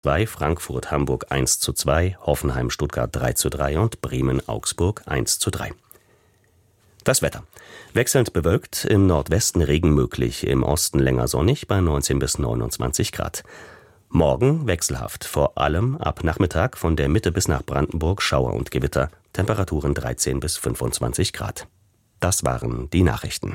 2, Frankfurt-Hamburg 1:2, Hoffenheim-Stuttgart 3:3 und Bremen-Augsburg 1:3. Das Wetter. Wechselnd bewölkt, im Nordwesten Regen möglich, im Osten länger sonnig bei 19 bis 29 Grad. Morgen wechselhaft, vor allem ab Nachmittag von der Mitte bis nach Brandenburg Schauer und Gewitter, Temperaturen 13 bis 25 Grad. Das waren die Nachrichten.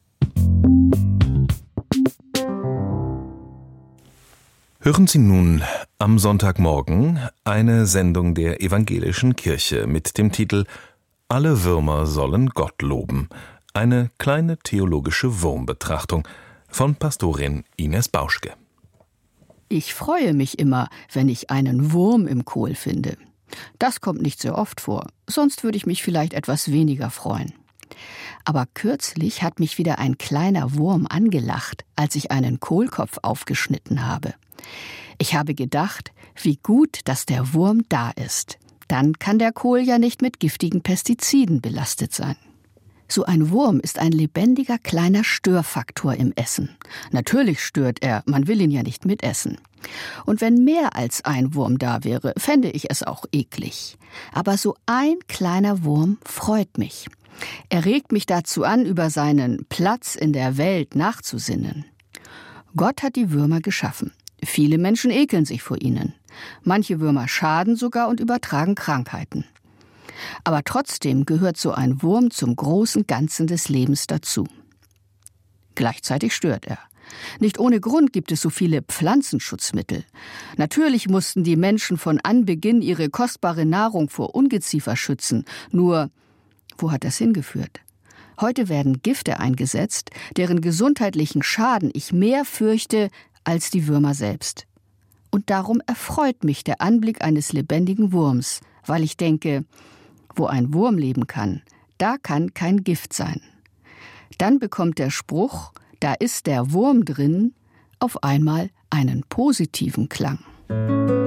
Hören Sie nun am Sonntagmorgen eine Sendung der Evangelischen Kirche mit dem Titel »Alle Würmer sollen Gott loben«, eine kleine theologische Wurmbetrachtung von Pastorin Ines Bauschke. Ich freue mich immer, wenn ich einen Wurm im Kohl finde. Das kommt nicht sehr oft vor, sonst würde ich mich vielleicht etwas weniger freuen. Aber kürzlich hat mich wieder ein kleiner Wurm angelacht, als ich einen Kohlkopf aufgeschnitten habe. Ich habe gedacht, wie gut, dass der Wurm da ist. Dann kann der Kohl ja nicht mit giftigen Pestiziden belastet sein. So ein Wurm ist ein lebendiger kleiner Störfaktor im Essen. Natürlich stört er, man will ihn ja nicht mitessen. Und wenn mehr als ein Wurm da wäre, fände ich es auch eklig. Aber so ein kleiner Wurm freut mich. Er regt mich dazu an, über seinen Platz in der Welt nachzusinnen. Gott hat die Würmer geschaffen. Viele Menschen ekeln sich vor ihnen. Manche Würmer schaden sogar und übertragen Krankheiten. Aber trotzdem gehört so ein Wurm zum großen Ganzen des Lebens dazu. Gleichzeitig stört er. Nicht ohne Grund gibt es so viele Pflanzenschutzmittel. Natürlich mussten die Menschen von Anbeginn ihre kostbare Nahrung vor Ungeziefer schützen. Nur, wo hat das hingeführt? Heute werden Gifte eingesetzt, deren gesundheitlichen Schaden ich mehr fürchte als die Würmer selbst. Und darum erfreut mich der Anblick eines lebendigen Wurms, weil ich denke, wo ein Wurm leben kann, da kann kein Gift sein. Dann bekommt der Spruch, da ist der Wurm drin, auf einmal einen positiven Klang.